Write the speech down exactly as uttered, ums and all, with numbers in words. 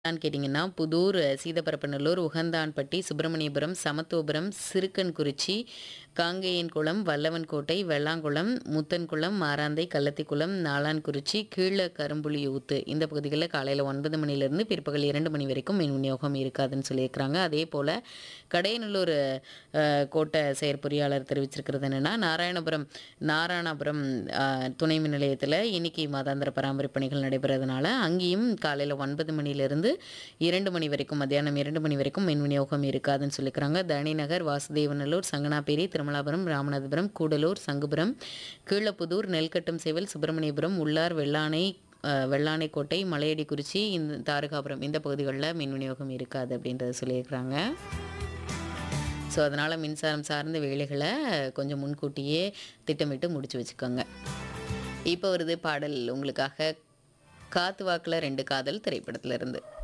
ன்னு கேட்டிங்கன்னா, புதூர், சீதப்பரப்பநல்லூர், உகந்தான்பட்டி, சுப்பிரமணியபுரம், சமத்துவபுரம், சிறுக்கன்குறிச்சி, காங்கேயன்குளம், வல்லவன்கோட்டை, வெள்ளாங்குளம், முத்தன்குளம், மாராந்தை, கள்ளத்திக்குளம், நாளான்குறிச்சி, கீழ கரும்புலியூத்து இந்த பகுதிகளில் காலையில் ஒன்பது மணிலேருந்து பிற்பகல் இரண்டு மணி வரைக்கும் மின் விநியோகம் இருக்காதுன்னு சொல்லியிருக்கிறாங்க. அதே போல் கடையநல்லூர் அஹ், கோட்ட செயற்பொறியாளர் தெரிவிச்சிருக்கிறது என்னென்னா, நாராயணபுரம் நாராயணபுரம் அஹ், துணை மின் நிலையத்தில் இன்னைக்கு மாதாந்திர பராமரிப்பு பணிகள் நடைபெறதுனால அங்கேயும் காலையில் ஒன்பது மணிலேருந்து இரண்டு மணி வரைக்கும் மத்தியானம் இரண்டு மணி வரைக்கும் மின் விநியோகம் இருக்காதுன்னு சொல்லிக்கிறாங்க. தரணிநகர், வாசுதேவநல்லூர், சங்கனாப்பேரி, திருமலாபுரம், ராமநாதபுரம், கூடலூர், சங்குபுரம், கீழப்புதூர், நெல்கட்டும் சேவல், சுப்பிரமணியபுரம், உள்ளார், வெள்ளானை அஹ், வெள்ளானைக்கோட்டை, மலையடிக்குறிச்சி, இந்த தாரகாபுரம் இந்த பகுதிகளில் மின் விநியோகம் இருக்காது அப்படின்றத சொல்லியிருக்கிறாங்க. ஸோ அதனால் மின்சாரம் சார்ந்த வேலைகளை கொஞ்சம் முன்கூட்டியே திட்டமிட்டு முடிச்சு வச்சுக்கோங்க. இப்போ வருது பாடல் உங்களுக்காக, காத்து வாக்கில் ரெண்டு காதல் திரைப்படத்துல இருந்து.